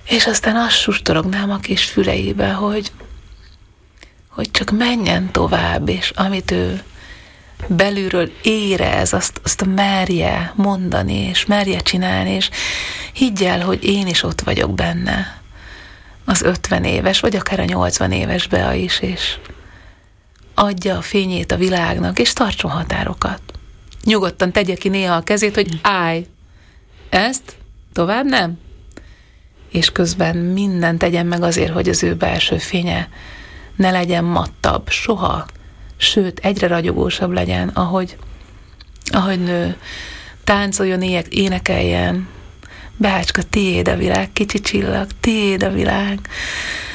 És aztán azt sustorognám a kis füleibe, hogy csak menjen tovább, és amit ő belülről érez, azt merje mondani, és merje csinálni, és higgy el, hogy én is ott vagyok benne. Az 50 éves, vagy akár a 80 éves Bea is, és adja a fényét a világnak, és tartson határokat. Nyugodtan tegye ki néha a kezét, hogy állj, ezt tovább nem? És közben mindent tegyen meg azért, hogy az ő belső fénye ne legyen mattabb, soha, sőt, egyre ragyogósabb legyen, ahogy nő, táncoljon, énekeljen. Beácska, tiéd a világ, kicsi csillag, tiéd a világ.